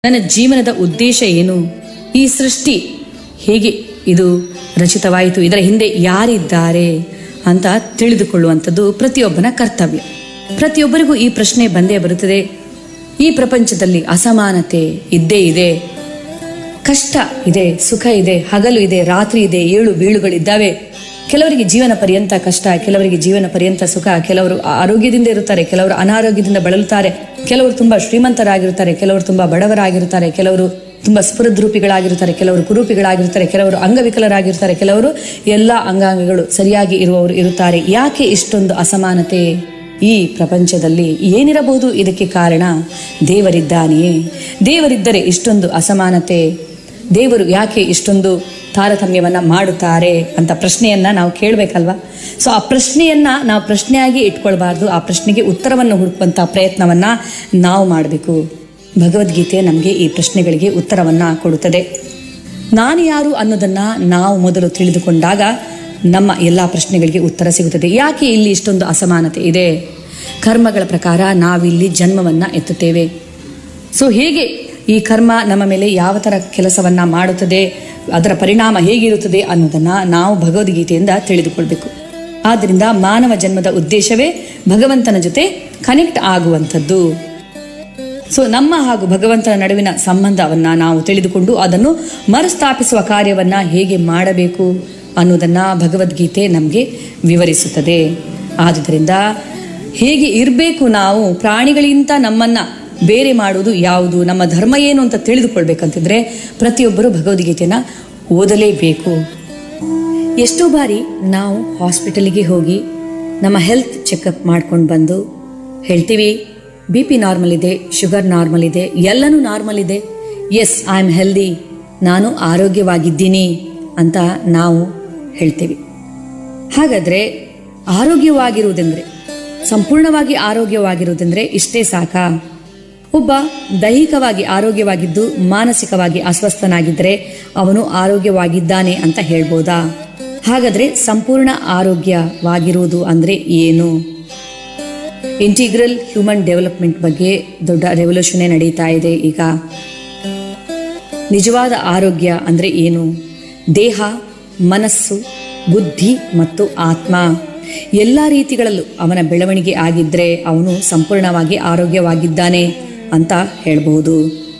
ನನ್ನ ಜೀವನದ ಉದ್ದೇಶ ಏನು, ಈ ಸೃಷ್ಟಿ ಹೇಗೆ ಇದು ರಚಿತವಾಯಿತು, ಇದರ ಹಿಂದೆ ಯಾರಿದ್ದಾರೆ ಅಂತ ತಿಳಿದುಕೊಳ್ಳುವಂಥದ್ದು ಪ್ರತಿಯೊಬ್ಬನ ಕರ್ತವ್ಯ. ಪ್ರತಿಯೊಬ್ಬರಿಗೂ ಈ ಪ್ರಶ್ನೆ ಬಂದೇ ಬರುತ್ತದೆ. ಈ ಪ್ರಪಂಚದಲ್ಲಿ ಅಸಮಾನತೆ ಇದ್ದೇ ಇದೆ, ಕಷ್ಟ ಇದೆ, ಸುಖ ಇದೆ, ಹಗಲು ಇದೆ, ರಾತ್ರಿ ಇದೆ, ಏಳು ಬೀಳುಗಳಿದ್ದಾವೆ. ಕೆಲವರಿಗೆ ಜೀವನ ಪರ್ಯಂತ ಕಷ್ಟ, ಕೆಲವರಿಗೆ ಜೀವನ ಪರ್ಯಂತ ಸುಖ. ಕೆಲವರು ಆರೋಗ್ಯದಿಂದ ಇರುತ್ತಾರೆ, ಕೆಲವರು ಅನಾರೋಗ್ಯದಿಂದ ಬಳಲುತ್ತಾರೆ. ಕೆಲವರು ತುಂಬಾ ಶ್ರೀಮಂತರಾಗಿರುತ್ತಾರೆ, ಕೆಲವರು ತುಂಬಾ ಬಡವರಾಗಿರುತ್ತಾರೆ, ಕೆಲವರು ತುಂಬಾ ಸ್ಫುರದ್ರೂಪಿಗಳಾಗಿರುತ್ತಾರೆ, ಕೆಲವರು ಕುರೂಪಿಗಳಾಗಿರುತ್ತಾರೆ, ಕೆಲವರು ಅಂಗವಿಕಲರಾಗಿರ್ತಾರೆ, ಕೆಲವರು ಎಲ್ಲ ಅಂಗಾಂಗಗಳು ಸರಿಯಾಗಿ ಇರುವವರು ಇರುತ್ತಾರೆ. ಯಾಕೆ ಇಷ್ಟೊಂದು ಅಸಮಾನತೆ ಈ ಪ್ರಪಂಚದಲ್ಲಿ? ಏನಿರಬಹುದು ಇದಕ್ಕೆ ಕಾರಣ? ದೇವರಿದ್ದಾನೆಯೇ? ದೇವರಿದ್ದರೆ ಇಷ್ಟೊಂದು ಅಸಮಾನತೆ? ದೇವರು ಯಾಕೆ ಇಷ್ಟೊಂದು ತಾರತಮ್ಯವನ್ನ ಮಾಡುತ್ತಾರೆ ಅಂತ ಪ್ರಶ್ನೆಯನ್ನ ನಾವು ಕೇಳಬೇಕಲ್ವಾ? ಸೊ ಆ ಪ್ರಶ್ನೆಯನ್ನ ನಾವು ಪ್ರಶ್ನೆಯಾಗಿ ಇಟ್ಕೊಳ್ಬಾರ್ದು, ಆ ಪ್ರಶ್ನೆಗೆ ಉತ್ತರವನ್ನು ಹುಡುಕುವಂತ ಪ್ರಯತ್ನವನ್ನ ನಾವು ಮಾಡಬೇಕು. ಭಗವದ್ಗೀತೆ ನಮಗೆ ಈ ಪ್ರಶ್ನೆಗಳಿಗೆ ಉತ್ತರವನ್ನ ಕೊಡುತ್ತದೆ. ನಾನು ಯಾರು ಅನ್ನೋದನ್ನ ನಾವು ಮೊದಲು ತಿಳಿದುಕೊಂಡಾಗ ನಮ್ಮ ಎಲ್ಲಾ ಪ್ರಶ್ನೆಗಳಿಗೆ ಉತ್ತರ ಸಿಗುತ್ತದೆ. ಯಾಕೆ ಇಲ್ಲಿ ಇಷ್ಟೊಂದು ಅಸಮಾನತೆ ಇದೆ? ಕರ್ಮಗಳ ಪ್ರಕಾರ ನಾವಿಲ್ಲಿ ಜನ್ಮವನ್ನ ಎತ್ತುತ್ತೇವೆ. ಸೊ ಹೇಗೆ ಈ ಕರ್ಮ ನಮ್ಮ ಮೇಲೆ ಯಾವ ತರ ಕೆಲಸವನ್ನ ಮಾಡುತ್ತದೆ, ಅದರ ಪರಿಣಾಮ ಹೇಗಿರುತ್ತದೆ ಅನ್ನೋದನ್ನ ನಾವು ಭಗವದ್ಗೀತೆಯಿಂದ ತಿಳಿದುಕೊಳ್ಬೇಕು. ಆದ್ರಿಂದ ಮಾನವ ಜನ್ಮದ ಉದ್ದೇಶವೇ ಭಗವಂತನ ಜೊತೆ ಕನೆಕ್ಟ್ ಆಗುವಂಥದ್ದು. ಸೊ ನಮ್ಮ ಹಾಗೂ ಭಗವಂತನ ನಡುವಿನ ಸಂಬಂಧವನ್ನ ನಾವು ತಿಳಿದುಕೊಂಡು ಅದನ್ನು ಮರುಸ್ಥಾಪಿಸುವ ಕಾರ್ಯವನ್ನ ಹೇಗೆ ಮಾಡಬೇಕು ಅನ್ನೋದನ್ನ ಭಗವದ್ಗೀತೆ ನಮಗೆ ವಿವರಿಸುತ್ತದೆ. ಆದುದರಿಂದ ಹೇಗೆ ಇರಬೇಕು, ನಾವು ಪ್ರಾಣಿಗಳಿಂದ ನಮ್ಮನ್ನ ಬೇರೆ ಮಾಡುವುದು ಯಾವುದು, ನಮ್ಮ ಧರ್ಮ ಏನು ಅಂತ ತಿಳಿದುಕೊಳ್ಬೇಕಂತಿದ್ರೆ ಪ್ರತಿಯೊಬ್ಬರು ಭಗವದ್ಗೀತೆನ ಓದಲೇಬೇಕು. ಎಷ್ಟೋ ಬಾರಿ ನಾವು ಹಾಸ್ಪಿಟಲ್ಗೆ ಹೋಗಿ ನಮ್ಮ ಹೆಲ್ತ್ ಚೆಕಪ್ ಮಾಡ್ಕೊಂಡು ಬಂದು ಹೇಳ್ತೀವಿ, BP ನಾರ್ಮಲ್ ಇದೆ, ಶುಗರ್ ನಾರ್ಮಲ್ ಇದೆ, ಎಲ್ಲನೂ ನಾರ್ಮಲ್ ಇದೆ, ಎಸ್ ಐ ಆಮ್ ಹೆಲ್ದಿ, ನಾನು ಆರೋಗ್ಯವಾಗಿದ್ದೀನಿ ಅಂತ ನಾವು ಹೇಳ್ತೀವಿ. ಹಾಗಾದ್ರೆ ಆರೋಗ್ಯವಾಗಿರುವುದೆಂದ್ರೆ, ಸಂಪೂರ್ಣವಾಗಿ ಆರೋಗ್ಯವಾಗಿರುವುದೆಂದ್ರೆ ಇಷ್ಟೇ ಸಾಕಾ? ಒಬ್ಬ ದೈಹಿಕವಾಗಿ ಆರೋಗ್ಯವಾಗಿದ್ದು ಮಾನಸಿಕವಾಗಿ ಅಸ್ವಸ್ಥನಾಗಿದ್ದರೆ ಅವನು ಆರೋಗ್ಯವಾಗಿದ್ದಾನೆ ಅಂತ ಹೇಳ್ಬೋದಾ? ಹಾಗಾದ್ರೆ ಸಂಪೂರ್ಣ ಆರೋಗ್ಯವಾಗಿರುವುದು ಅಂದ್ರೆ ಏನು? ಇಂಟಿಗ್ರಲ್ ಹ್ಯೂಮನ್ ಡೆವಲಪ್ಮೆಂಟ್ ಬಗ್ಗೆ ದೊಡ್ಡ ರೆವಲ್ಯೂಷನ್ ನಡೀತಾ ಇದೆ ಈಗ. ನಿಜವಾದ ಆರೋಗ್ಯ ಅಂದ್ರೆ ಏನು? ದೇಹ, ಮನಸ್ಸು, ಬುದ್ಧಿ ಮತ್ತು ಆತ್ಮ ಎಲ್ಲ ರೀತಿಗಳಲ್ಲೂ ಅವನ ಬೆಳವಣಿಗೆ ಆಗಿದ್ರೆ ಅವನು ಸಂಪೂರ್ಣವಾಗಿ ಆರೋಗ್ಯವಾಗಿದ್ದಾನೆ ಅಂತ ಹೇಳಬಹುದು.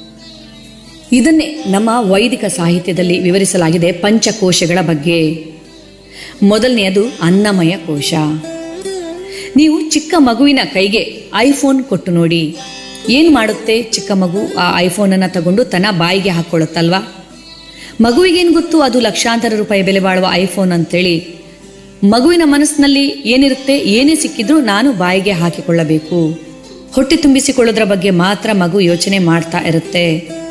ಇದನ್ನೇ ನಮ್ಮ ವೈದಿಕ ಸಾಹಿತ್ಯದಲ್ಲಿ ವಿವರಿಸಲಾಗಿದೆ ಪಂಚಕೋಶಗಳ ಬಗ್ಗೆ. ಮೊದಲನೆಯದು ಅನ್ನಮಯ ಕೋಶ. ನೀವು ಚಿಕ್ಕ ಮಗುವಿನ ಕೈಗೆ ಐಫೋನ್ ಕೊಟ್ಟು ನೋಡಿ, ಏನು ಮಾಡುತ್ತೆ ಚಿಕ್ಕ ಮಗು? ಆ ಐಫೋನ್ ಅನ್ನ ತಗೊಂಡು ತನ್ನ ಬಾಯಿಗೆ ಹಾಕೊಳ್ಳುತ್ತಲ್ವಾ? ಮಗುವಿಗೇನು ಗೊತ್ತು ಅದು ಲಕ್ಷಾಂತರ ರೂಪಾಯಿ ಬೆಲೆ ಬಾಳುವ ಐಫೋನ್ ಅಂತೇಳಿ? ಮಗುವಿನ ಮನಸ್ಸಿನಲ್ಲಿ ಏನಿರುತ್ತೆ? ಏನೇ ಸಿಕ್ಕಿದ್ರೂ ನಾನು ಬಾಯಿಗೆ ಹಾಕಿಕೊಳ್ಳಬೇಕು, ಹೊಟ್ಟೆ ತುಂಬಿಸಿಕೊಳ್ಳೋದ್ರ ಬಗ್ಗೆ ಮಾತ್ರ ಮಗು ಯೋಚನೆ ಮಾಡ್ತಾ ಇರುತ್ತೆ.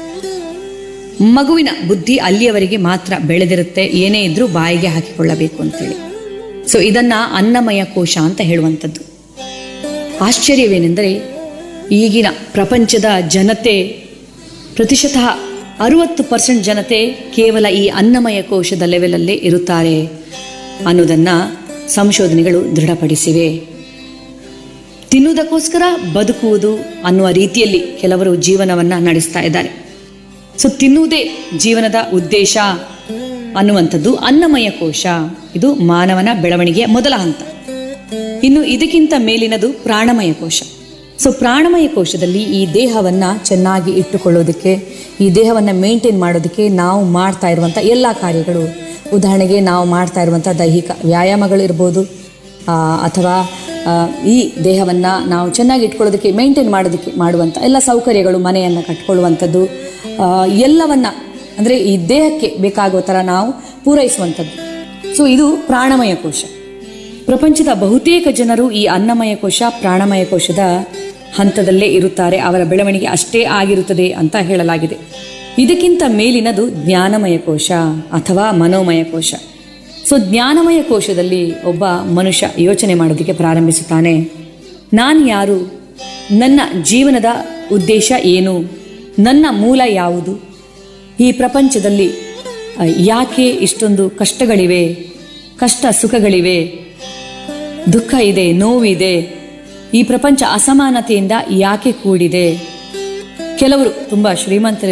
ಮಗುವಿನ ಬುದ್ಧಿ ಅಲ್ಲಿಯವರೆಗೆ ಮಾತ್ರ ಬೆಳೆದಿರುತ್ತೆ, ಏನೇ ಇದ್ರೂ ಬಾಯಿಗೆ ಹಾಕಿಕೊಳ್ಳಬೇಕು ಅಂತೇಳಿ. ಸೊ ಇದನ್ನ ಅನ್ನಮಯ ಕೋಶ ಅಂತ ಹೇಳುವಂಥದ್ದು. ಆಶ್ಚರ್ಯವೇನೆಂದರೆ ಈಗಿನ ಪ್ರಪಂಚದ ಜನತೆ ಪ್ರತಿಶತ 60% ಜನತೆ ಕೇವಲ ಈ ಅನ್ನಮಯ ಕೋಶದ ಲೆವೆಲಲ್ಲೇ ಇರುತ್ತಾರೆ ಅನ್ನೋದನ್ನ ಸಂಶೋಧನೆಗಳು ದೃಢಪಡಿಸಿವೆ. ತಿನ್ನುವುದಕ್ಕೋಸ್ಕರ ಬದುಕುವುದು ಅನ್ನುವ ರೀತಿಯಲ್ಲಿ ಕೆಲವರು ಜೀವನವನ್ನ ನಡೆಸ್ತಾ ಇದ್ದಾರೆ. ಸೊ ತಿನ್ನುವುದೇ ಜೀವನದ ಉದ್ದೇಶ ಅನ್ನುವಂಥದ್ದು ಅನ್ನಮಯ ಕೋಶ. ಇದು ಮಾನವನ ಬೆಳವಣಿಗೆಯ ಮೊದಲ ಹಂತ. ಇನ್ನು ಇದಕ್ಕಿಂತ ಮೇಲಿನದು ಪ್ರಾಣಮಯ ಕೋಶ. ಸೊ ಪ್ರಾಣಮಯ ಕೋಶದಲ್ಲಿ ಈ ದೇಹವನ್ನ ಚೆನ್ನಾಗಿ ಇಟ್ಟುಕೊಳ್ಳೋದಕ್ಕೆ, ಈ ದೇಹವನ್ನ ಮೇಂಟೈನ್ ಮಾಡೋದಕ್ಕೆ ನಾವು ಮಾಡ್ತಾ ಇರುವಂಥ ಎಲ್ಲ ಕಾರ್ಯಗಳು, ಉದಾಹರಣೆಗೆ ನಾವು ಮಾಡ್ತಾ ಇರುವಂಥ ದೈಹಿಕ ವ್ಯಾಯಾಮಗಳಿರ್ಬೋದು, ಅಥವಾ ಈ ದೇಹವನ್ನು ನಾವು ಚೆನ್ನಾಗಿ ಇಟ್ಕೊಳ್ಳೋದಕ್ಕೆ ಮೇಂಟೈನ್ ಮಾಡೋದಕ್ಕೆ ಮಾಡುವಂಥ ಎಲ್ಲ ಸೌಕರ್ಯಗಳು, ಮನೆಯನ್ನು ಕಟ್ಕೊಳ್ಳುವಂಥದ್ದು, ಎಲ್ಲವನ್ನ ಅಂದರೆ ಈ ದೇಹಕ್ಕೆ ಬೇಕಾಗುವ ಥರ ನಾವು ಪೂರೈಸುವಂಥದ್ದು. ಸೊ ಇದು ಪ್ರಾಣಮಯ ಕೋಶ. ಪ್ರಪಂಚದ ಬಹುತೇಕ ಜನರು ಈ ಅನ್ನಮಯ ಕೋಶ, ಪ್ರಾಣಮಯ ಕೋಶದ ಹಂತದಲ್ಲೇ ಇರುತ್ತಾರೆ. ಅವರ ಬೆಳವಣಿಗೆ ಅಷ್ಟೇ ಆಗಿರುತ್ತದೆ ಅಂತ ಹೇಳಲಾಗಿದೆ. ಇದಕ್ಕಿಂತ ಮೇಲಿನದು ಜ್ಞಾನಮಯ ಕೋಶ ಅಥವಾ ಮನೋಮಯ ಕೋಶ. ಸೊ ಜ್ಞಾನಮಯ ಕೋಶದಲ್ಲಿ ಒಬ್ಬ ಮನುಷ್ಯ ಯೋಚನೆ ಮಾಡೋದಕ್ಕೆ ಪ್ರಾರಂಭಿಸುತ್ತಾನೆ. ನಾನು ಯಾರು? ನನ್ನ ಜೀವನದ ಉದ್ದೇಶ ಏನು? ನನ್ನ ಮೂಲ ಯಾವುದು? ಈ ಪ್ರಪಂಚದಲ್ಲಿ ಯಾಕೆ ಇಷ್ಟೊಂದು ಕಷ್ಟಗಳಿವೆ, ಕಷ್ಟ ಸುಖಗಳಿವೆ, ದುಃಖ ಇದೆ, ನೋವಿದೆ, ಈ ಪ್ರಪಂಚ ಅಸಮಾನತೆಯಿಂದ ಯಾಕೆ ಕೂಡಿದೆ? ಕೆಲವರು ತುಂಬ ಶ್ರೀಮಂತರು